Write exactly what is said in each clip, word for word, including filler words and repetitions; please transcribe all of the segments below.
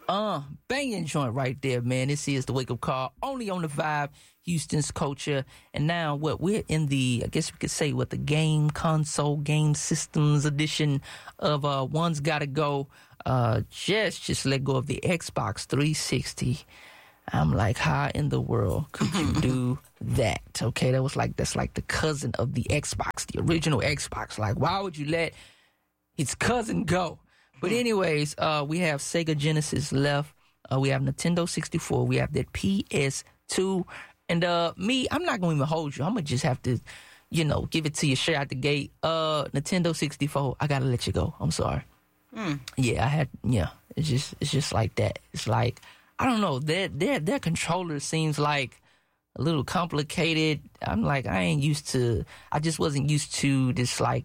Uh, banging joint right there, man. This is the Wake Up Call, only on the Vibe, Houston's culture. And now, what we're in the, I guess we could say, what the game console, game systems edition of uh, One's Gotta Go. Uh, just, just let go of the Xbox three sixty. I'm like, how in the world could you do that? Okay, that was like, that's like the cousin of the Xbox, the original Xbox. Like, why would you let its cousin go? But anyways, uh, we have Sega Genesis left. Uh, we have Nintendo sixty-four. We have that P S two. And uh, me, I'm not going to even hold you. I'm going to just have to, you know, give it to you straight out the gate. Uh, Nintendo sixty-four, I got to let you go. I'm sorry. Mm. Yeah, I had, yeah, it's just, it's just like that. It's like, I don't know, their, their, their controller seems like a little complicated. I'm like, I ain't used to, I just wasn't used to this, like,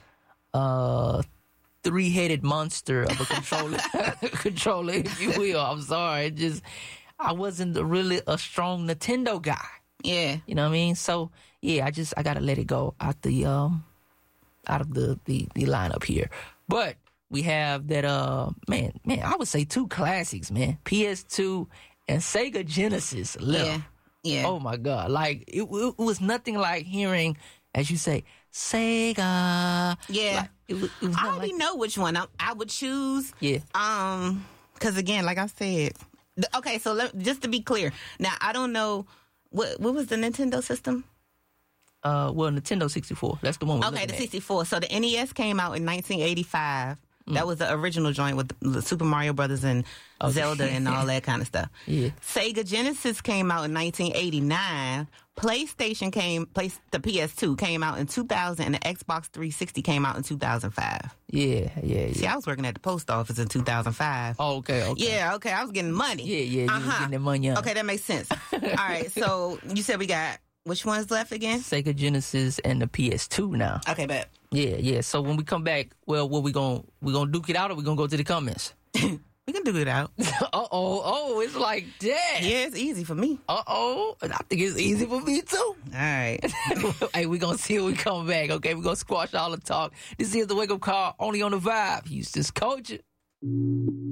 uh, three-headed monster of a controller, controller, if you will. I'm sorry. It just, I wasn't really a strong Nintendo guy. Yeah. You know what I mean? So, yeah, I just, I gotta let it go out the, um, out of the, the, the lineup here. But we have that, uh, man, man, I would say two classics, man. P S two and Sega Genesis left. Yeah. Yeah. Oh my God. Like, it, it was nothing like hearing, as you say, Sega. Yeah. Like, it, was- it was I not already like, know which one I, I would choose. Yeah. Um, because again, like I said, th- okay. So let, just to be clear, now I don't know what what was the Nintendo system. Uh, well, Nintendo sixty-four. That's the one. We're Okay, looking the at. sixty-four. So the N E S came out in nineteen eighty-five. That was the original joint with the, the Super Mario Brothers and Okay. Zelda and all that kind of stuff. Yeah. Sega Genesis came out in nineteen eighty-nine. PlayStation came, place the P S two came out in two thousand, and the Xbox three sixty came out in two thousand five. Yeah, yeah, yeah. See, I was working at the post office in two thousand five. Oh, okay, okay. Yeah, okay, I was getting money. Yeah, yeah, you was getting that money up. Okay, that makes sense. All right, so you said we got, which one's left again? Sega Genesis and the P S two now. Okay, bet. Yeah, yeah. So when we come back, well, what we gonna we gonna duke it out, or we gonna go to the comments? We can do it out. uh oh, oh, it's like that. Yeah, it's easy for me. Uh oh, I think it's easy for me too. All right. Hey, we gonna see when we come back. Okay, we gonna squash all the talk. This is the Wake Up Call, only on the Vibe, Houston's culture.